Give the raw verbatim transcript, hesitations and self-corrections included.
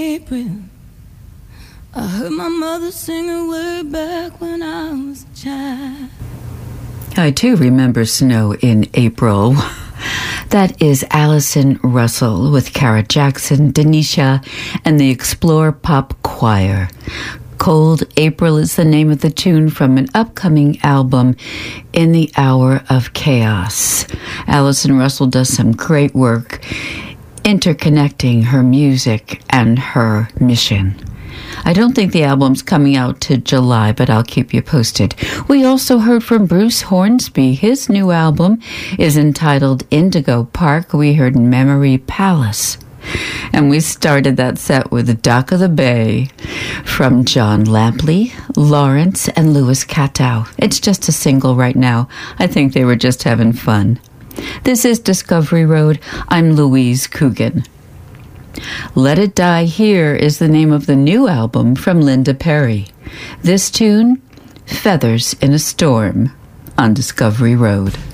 April, I heard my mother sing a word back when I was a child. I too remember snow in April. That is Allison Russell with Kara Jackson, Denisha, and the Explore Pop Choir. Cold April is the name of the tune from an upcoming album, In the Hour of Chaos. Allison Russell does some great work interconnecting her music and her mission. I don't think the album's coming out to July, but I'll keep you posted. We also heard from Bruce Hornsby. His new album is entitled Indigo Park. We heard Memory Palace. And we started that set with Dock of the Bay from John Lampley, Lawrence, and Louis Catow. It's just a single right now. I think they were just having fun. This is Discovery Road. I'm Louise Coogan. Let It Die Here is the name of the new album from Linda Perry. This tune, Feathers in a Storm, on Discovery Road.